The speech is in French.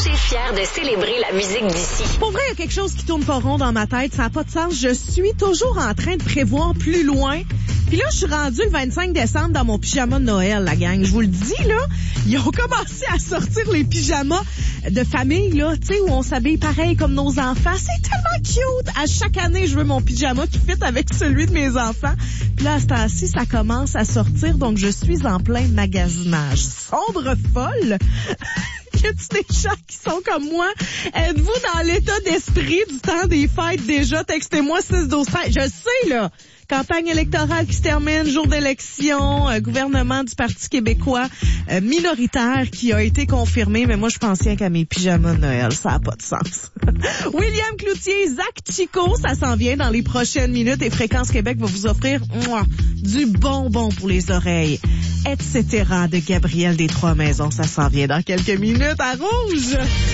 Rouge est fier de célébrer la musique d'ici. Pour vrai, il y a quelque chose qui tourne pas rond dans ma tête. Ça n'a pas de sens. Je suis toujours en train de prévoir plus loin. Puis là, je suis rendue le 25 décembre dans mon pyjama de Noël, la gang. Je vous le dis, là, ils ont commencé à sortir les pyjamas de famille, là, tu sais, où on s'habille pareil comme nos enfants. C'est tellement cute. À chaque année, je veux mon pyjama qui fit avec celui de mes enfants. Puis là, à ce temps-ci, ça commence à sortir, donc je suis en plein magasinage. Sombre folle. Y a-tu des gens qui sont comme moi? Êtes-vous dans l'état d'esprit du temps des fêtes déjà? Textez-moi 6-12-13. Je sais, là. Campagne électorale qui se termine, jour d'élection, gouvernement du Parti québécois minoritaire qui a été confirmé, mais moi je pense rien qu'à mes pyjamas de Noël, ça n'a pas de sens. William Cloutier, Zach Chico, ça s'en vient dans les prochaines minutes et Fréquence Québec va vous offrir du bonbon pour les oreilles, etc. de Gabriel des Trois-Maisons, ça s'en vient dans quelques minutes à Rouge.